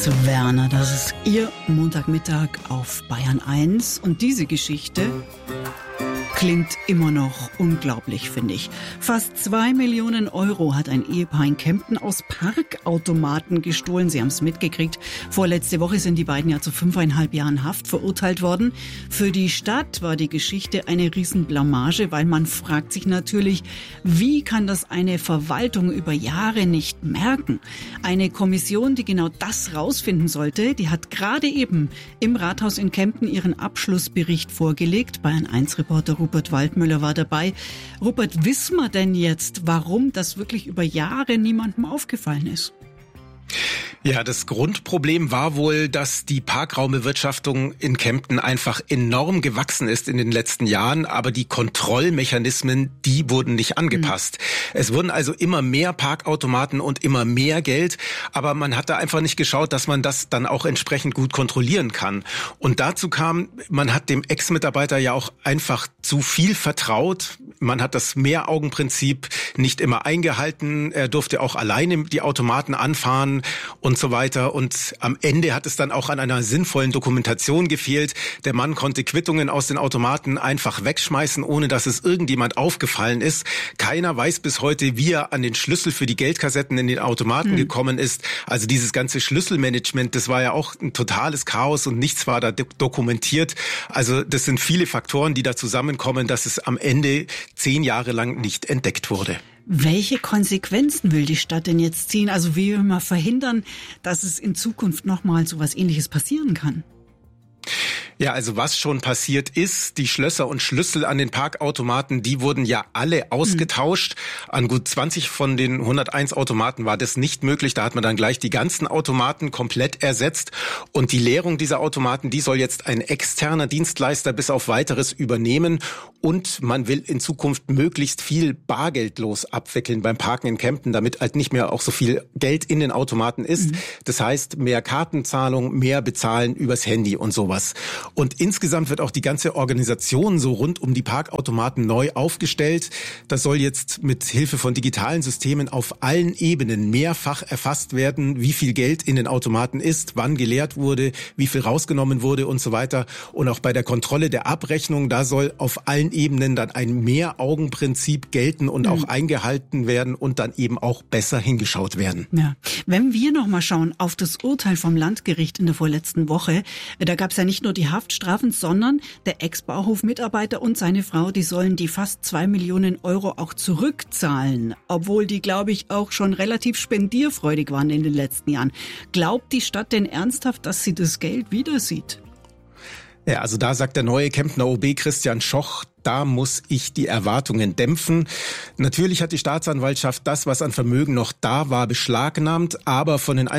Max Werner, das ist Ihr Montagmittag auf Bayern 1. Und diese Geschichte klingt immer noch unglaublich, finde ich. Fast 2 Millionen Euro hat ein Ehepaar in Kempten aus Parkautomaten gestohlen. Sie haben es mitgekriegt. Vorletzte Woche sind die beiden ja zu 5,5 Jahren Haft verurteilt worden. Für die Stadt war die Geschichte eine Riesenblamage, weil man fragt sich natürlich, wie kann das eine Verwaltung über Jahre nicht merken? Eine Kommission, die genau das rausfinden sollte, die hat gerade eben im Rathaus in Kempten ihren Abschlussbericht vorgelegt. Bayern 1-Reporter Rupert Waldmüller war dabei. Rupert, wissen wir denn jetzt, warum das wirklich über Jahre niemandem aufgefallen ist? Ja, das Grundproblem war wohl, dass die Parkraumbewirtschaftung in Kempten einfach enorm gewachsen ist in den letzten Jahren, aber die Kontrollmechanismen, die wurden nicht angepasst. Es wurden also immer mehr Parkautomaten und immer mehr Geld, aber man hat da einfach nicht geschaut, dass man das dann auch entsprechend gut kontrollieren kann. Und dazu kam, man hat dem Ex-Mitarbeiter ja auch einfach zu viel vertraut. Man hat das Mehraugenprinzip nicht immer eingehalten. Er durfte auch alleine die Automaten anfahren und so weiter. Und am Ende hat es dann auch an einer sinnvollen Dokumentation gefehlt. Der Mann konnte Quittungen aus den Automaten einfach wegschmeißen, ohne dass es irgendjemand aufgefallen ist. Keiner weiß bis heute, wie er an den Schlüssel für die Geldkassetten in den Automaten gekommen ist. Also dieses ganze Schlüsselmanagement, das war ja auch ein totales Chaos und nichts war da dokumentiert. Also das sind viele Faktoren, die da zusammenkommen, dass es am Ende 10 Jahre lang nicht entdeckt wurde. Welche Konsequenzen will die Stadt denn jetzt ziehen? Also wie will man verhindern, dass es in Zukunft nochmal so was Ähnliches passieren kann? Ja, also was schon passiert ist, die Schlösser und Schlüssel an den Parkautomaten, die wurden ja alle ausgetauscht. An gut 20 von den 101 Automaten war das nicht möglich. Da hat man dann gleich die ganzen Automaten komplett ersetzt. Und die Leerung dieser Automaten, die soll jetzt ein externer Dienstleister bis auf Weiteres übernehmen. Und man will in Zukunft möglichst viel bargeldlos abwickeln beim Parken in Kempten, damit halt nicht mehr auch so viel Geld in den Automaten ist. Das heißt, mehr Kartenzahlung, mehr bezahlen übers Handy und sowas. Und insgesamt wird auch die ganze Organisation so rund um die Parkautomaten neu aufgestellt. Das soll jetzt mit Hilfe von digitalen Systemen auf allen Ebenen mehrfach erfasst werden, wie viel Geld in den Automaten ist, wann geleert wurde, wie viel rausgenommen wurde und so weiter. Und auch bei der Kontrolle der Abrechnung, da soll auf allen Ebenen dann ein Mehraugenprinzip gelten und auch eingehalten werden und dann eben auch besser hingeschaut werden. Ja. Wenn wir noch mal schauen auf das Urteil vom Landgericht in der vorletzten Woche, da gab es ja nicht nur die Haftstrafen, sondern der Ex-Bauhof-Mitarbeiter und seine Frau, die sollen die fast 2 Millionen Euro auch zurückzahlen, obwohl die, glaube ich, auch schon relativ spendierfreudig waren in den letzten Jahren. Glaubt die Stadt denn ernsthaft, dass sie das Geld wieder sieht? Ja, also da sagt der neue Kemptener OB Christian Schoch, da muss ich die Erwartungen dämpfen. Natürlich hat die Staatsanwaltschaft das, was an Vermögen noch da war, beschlagnahmt, aber von den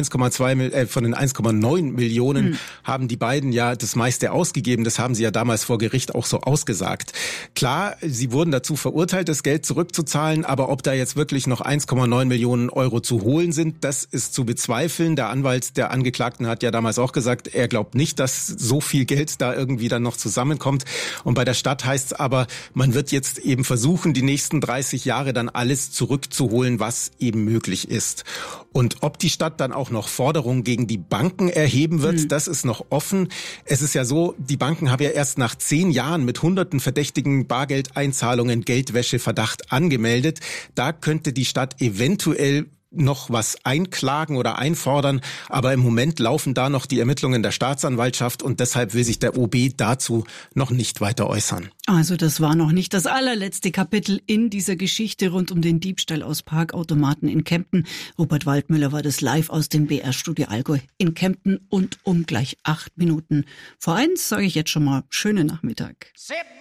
1,9 Millionen haben die beiden ja das meiste ausgegeben. Das haben sie ja damals vor Gericht auch so ausgesagt. Klar, sie wurden dazu verurteilt, das Geld zurückzuzahlen, aber ob da jetzt wirklich noch 1,9 Millionen Euro zu holen sind, das ist zu bezweifeln. Der Anwalt der Angeklagten hat ja damals auch gesagt, er glaubt nicht, dass so viel Geld da irgendwie dann noch zusammenkommt. Und bei der Stadt heißt es aber, man wird jetzt eben versuchen, die nächsten 30 Jahre dann alles zurückzuholen, was eben möglich ist. Und ob die Stadt dann auch noch Forderungen gegen die Banken erheben wird, das ist noch offen. Es ist ja so, die Banken haben ja erst nach 10 Jahren mit hunderten verdächtigen Bargeldeinzahlungen Geldwäscheverdacht angemeldet. Da könnte die Stadt eventuell noch was einklagen oder einfordern, aber im Moment laufen da noch die Ermittlungen der Staatsanwaltschaft und deshalb will sich der OB dazu noch nicht weiter äußern. Also das war noch nicht das allerletzte Kapitel in dieser Geschichte rund um den Diebstahl aus Parkautomaten in Kempten. Rupert Waldmüller war das live aus dem BR-Studio Allgäu in Kempten und um gleich 8 Minuten vor 1 sage ich jetzt schon mal schönen Nachmittag.